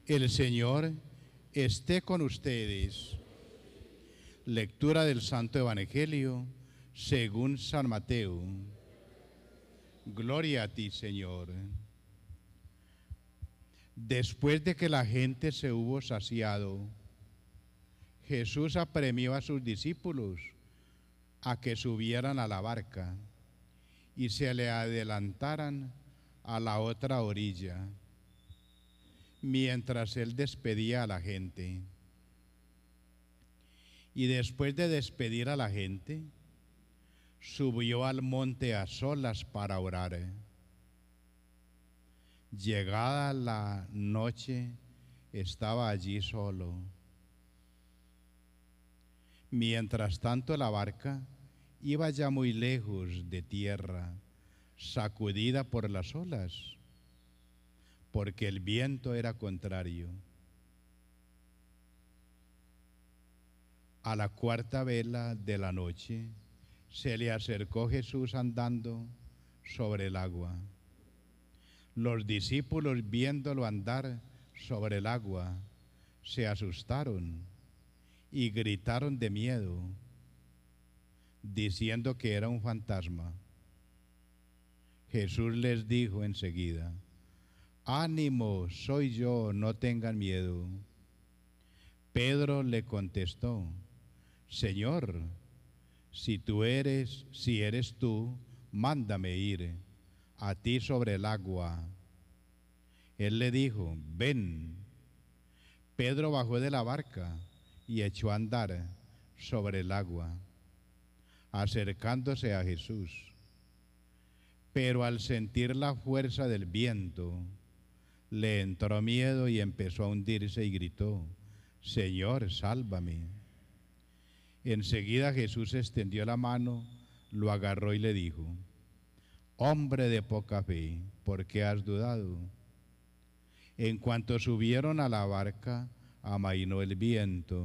El Señor esté con ustedes. Lectura del Santo Evangelio según San Mateo. Gloria a ti, Señor. Después de que la gente se hubo saciado, Jesús apremió a sus discípulos a que subieran a la barca y se le adelantaran a la otra orilla, mientras él despedía a la gente. Y después de despedir a la gente, subió al monte a solas para orar. Llegada la noche, estaba allí solo. Mientras tanto, la barca iba ya muy lejos de tierra, sacudida por las olas, porque el viento era contrario. A la cuarta vela de la noche se le acercó Jesús andando sobre el agua. Los discípulos, viéndolo andar sobre el agua, se asustaron y gritaron de miedo, diciendo que era un fantasma. Jesús les dijo enseguida: «Ánimo, soy yo, no tengan miedo». Pedro le contestó: «Señor, si eres tú, mándame ir a ti sobre el agua». Él le dijo: «Ven». Pedro bajó de la barca y echó a andar sobre el agua, acercándose a Jesús. Pero al sentir la fuerza del viento, le entró miedo y empezó a hundirse y gritó: «Señor, sálvame». Enseguida Jesús extendió la mano, lo agarró y le dijo: «Hombre de poca fe, ¿por qué has dudado?». En cuanto subieron a la barca, amainó el viento.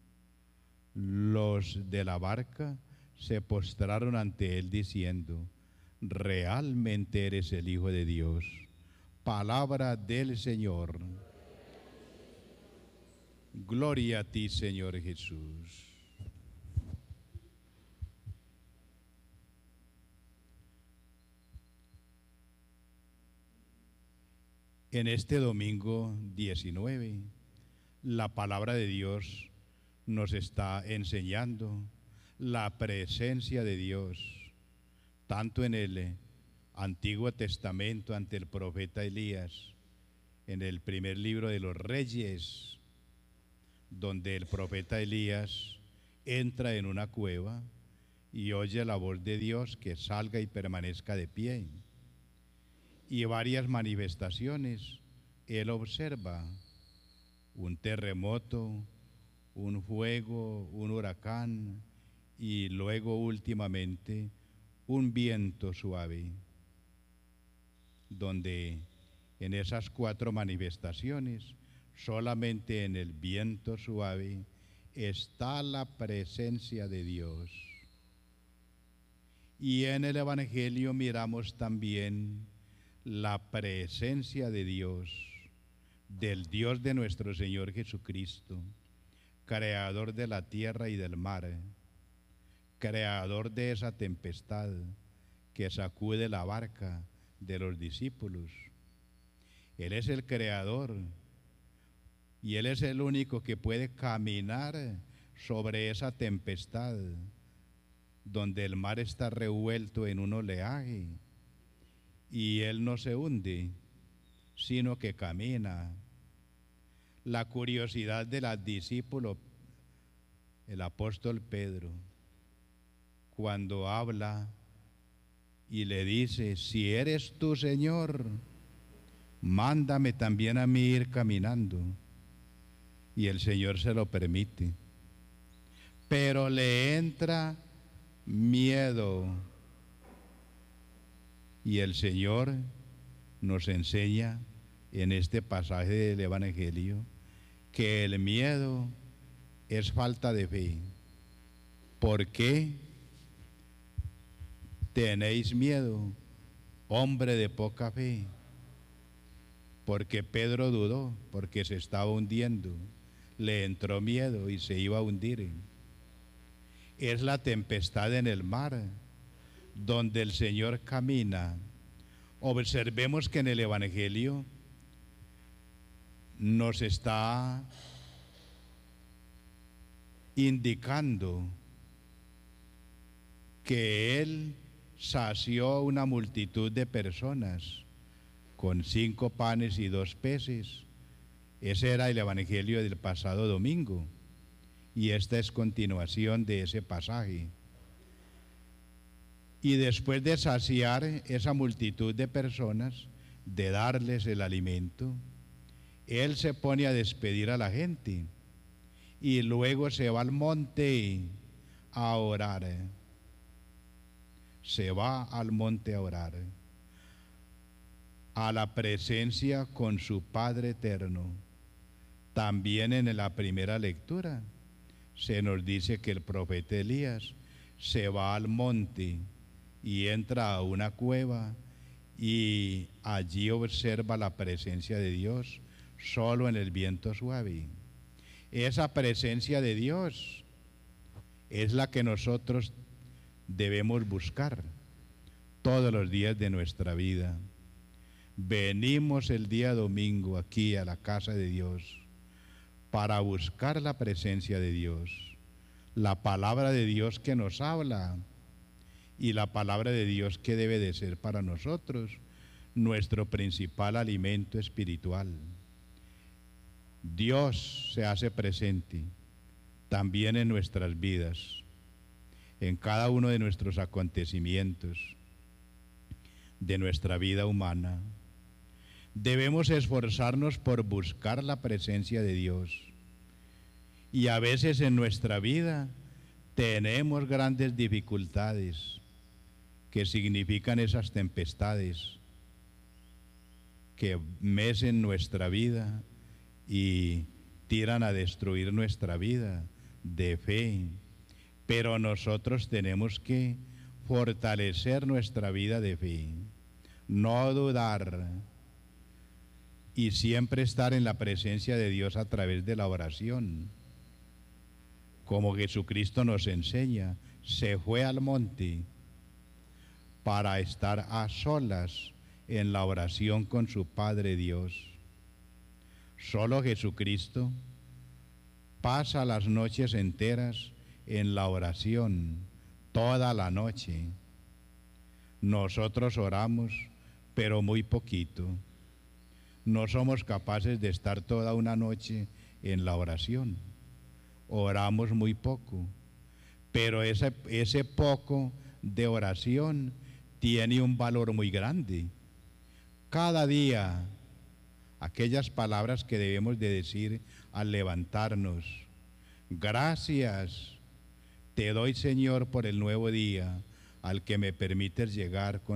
Los de la barca se postraron ante él diciendo: «Realmente eres el Hijo de Dios». Palabra del Señor. Gloria a ti, Señor Jesús. En este domingo 19, la palabra de Dios nos está enseñando la presencia de Dios, tanto en el Antiguo Testamento ante el profeta Elías, en el primer libro de los Reyes, donde el profeta Elías entra en una cueva y oye la voz de Dios que salga y permanezca de pie. Y varias manifestaciones él observa: un terremoto, un fuego, un huracán y luego últimamente un viento suave, donde en esas 4 manifestaciones, solamente en el viento suave está la presencia de Dios. Y en el Evangelio miramos también la presencia de Dios, del Dios de nuestro Señor Jesucristo, creador de la tierra y del mar, creador de esa tempestad que sacude la barca de los discípulos. Él es el creador y Él es el único que puede caminar sobre esa tempestad donde el mar está revuelto en un oleaje y Él no se hunde, sino que camina. La curiosidad de los discípulos, el apóstol Pedro, cuando habla y le dice: «Si eres tú, Señor, mándame también a mí ir caminando». Y el Señor se lo permite, pero le entra miedo. Y el Señor nos enseña en este pasaje del Evangelio que el miedo es falta de fe. ¿Por qué tenéis miedo, hombre de poca fe? porque Pedro dudó, porque se estaba hundiendo, le entró miedo y se iba a hundir. Es la tempestad en el mar, donde el Señor camina. Observemos que en el Evangelio nos está indicando que Él sació una multitud de personas con 5 panes y 2 peces. Ese era el Evangelio del pasado domingo y esta es continuación de ese pasaje. Y después de saciar esa multitud de personas, de darles el alimento, Él se pone a despedir a la gente y luego se va al monte a orar. Se va al monte a orar, a la presencia con su Padre eterno. También en la primera lectura se nos dice que el profeta Elías se va al monte y entra a una cueva y allí observa la presencia de Dios solo en el viento suave. Esa presencia de Dios es la que nosotros debemos buscar todos los días de nuestra vida. Venimos el día domingo aquí a la casa de Dios para buscar la presencia de Dios, la palabra de Dios que nos habla y la palabra de Dios que debe de ser para nosotros nuestro principal alimento espiritual. Dios se hace presente también en nuestras vidas, en cada uno de nuestros acontecimientos, de nuestra vida humana. Debemos esforzarnos por buscar la presencia de Dios. Y a veces en nuestra vida tenemos grandes dificultades que significan esas tempestades que mecen nuestra vida y tiran a destruir nuestra vida de fe. Pero nosotros tenemos que fortalecer nuestra vida de fe, no dudar y siempre estar en la presencia de Dios a través de la oración. Como Jesucristo nos enseña, se fue al monte para estar a solas en la oración con su Padre Dios. Solo Jesucristo pasa las noches enteras en la oración, toda la noche. Nosotros oramos, pero muy poquito. No somos capaces de estar toda una noche en la oración. Oramos muy poco, pero ese poco de oración tiene un valor muy grande. Cada día, aquellas palabras que debemos de decir al levantarnos: gracias te doy, Señor, por el nuevo día al que me permites llegar con